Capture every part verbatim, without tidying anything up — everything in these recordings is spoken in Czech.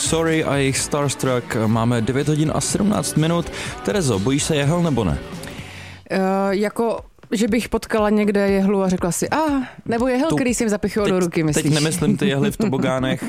Sorry a jejich Starstruck. Máme devět hodin a sedmnáct minut. Terezo, bojíš se jehel nebo ne? Uh, jako... Že bych potkala někde jehlu a řekla si, a ah, nebo jehel, tu, který si jim zapichuje do ruky, myslíš? Teď nemyslím ty jehly v tobogánech,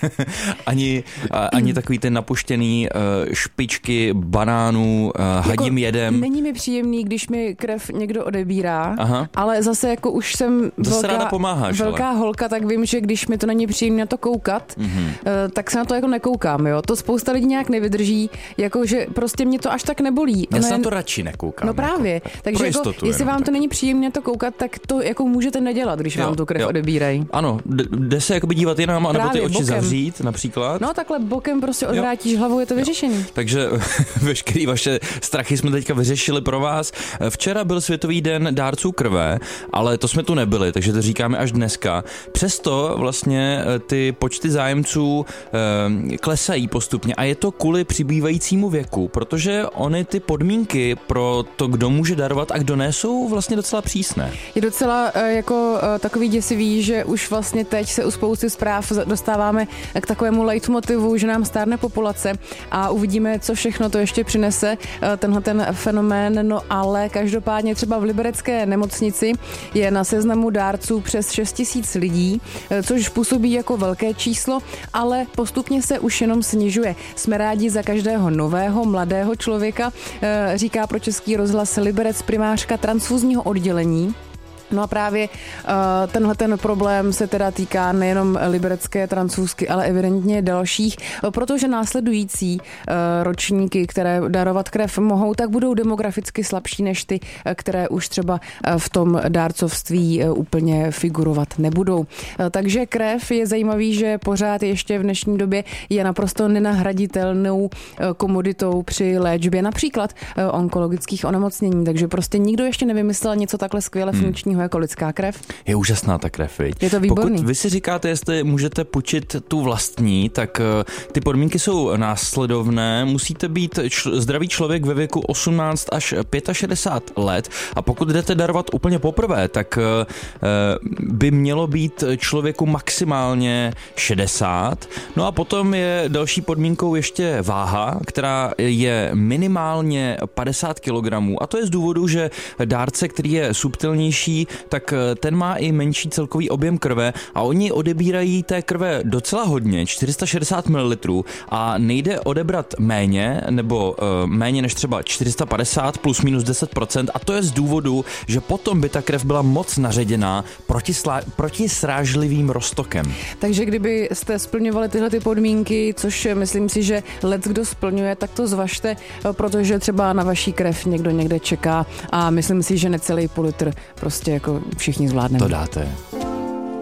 ani, ani takový ty napuštěný uh, špičky banánů, uh, hadím jako jedem. Není mi příjemný, když mi krev někdo odebírá, Aha. ale zase jako už jsem zase velká, pomáháš, velká holka, tak vím, že když mi to není příjemné na to koukat, mm-hmm. uh, tak se na to jako nekoukám, jo. To spousta lidí nějak nevydrží, jako že prostě mě to až tak nebolí. Já no, se na to radši nekoukám. No právě, jako, takže jako, jestli vám to není příjemné to koukat, tak to jako můžete nedělat, když jo, vám tu krev jo. odebírají. Ano, jde se jakoby dívat jinam, nebo ty oči bokem. Zavřít například. No takhle bokem prostě odvrátíš hlavu, je to vyřešení. Jo. Takže veškerý vaše strachy jsme teďka vyřešili pro vás. Včera byl Světový den dárců krve, ale to jsme tu nebyli, takže to říkáme až dneska. Přesto vlastně ty počty zájemců eh, klesají postupně a je to kvůli přibývajícímu věku, protože ony ty podmínky pro to, kdo může darovat a kdo ne, jsou vlastně docela přísné. Je docela uh, jako uh, takový děsivý, že už vlastně teď se u spousty zpráv dostáváme k takovému leitmotivu, že nám stárne populace a uvidíme, co všechno to ještě přinese uh, tenhle ten fenomén, no ale každopádně třeba v liberecké nemocnici je na seznamu dárců přes šest tisíc lidí, uh, což působí jako velké číslo, ale postupně se už jenom snižuje. Jsme rádi za každého nového mladého člověka, uh, říká pro Český rozhlas Liberec primářka transfuzního oddělení. No a právě uh, tenhle ten problém se teda týká nejenom liberecké transfuzky, ale evidentně dalších, protože následující uh, ročníky, které darovat krev mohou, tak budou demograficky slabší než ty, které už třeba uh, v tom dárcovství uh, úplně figurovat nebudou. Uh, takže krev je zajímavý, že pořád ještě v dnešní době je naprosto nenahraditelnou uh, komoditou při léčbě například uh, onkologických onemocnění, takže prostě nikdo ještě nevymyslel něco takhle skvěle hmm. funkčního jako lidská krev. Je úžasná ta krev, viď? Je to výborný. Pokud vy si říkáte, jestli můžete půjčit tu vlastní, tak ty podmínky jsou následovné. Musíte být č- zdravý člověk ve věku osmnáct až šedesát pět let a pokud jdete darovat úplně poprvé, tak uh, by mělo být člověku maximálně šedesát. No a potom je další podmínkou ještě váha, která je minimálně padesát kilogramů a to je z důvodu, že dárce, který je subtilnější, tak ten má i menší celkový objem krve a oni odebírají té krve docela hodně, čtyři sta šedesát mililitrů a nejde odebrat méně nebo uh, méně než třeba čtyři sta padesát plus minus deset procent a to je z důvodu, že potom by ta krev byla moc naředěná proti, slá, proti srážlivým roztokem. Takže kdyby jste splňovali tyhle ty podmínky, což myslím si, že let kdo splňuje, tak to zvažte, protože třeba na vaší krev někdo někde čeká a myslím si, že necelý půl litr prostě jako všichni zvládneme. To dáte.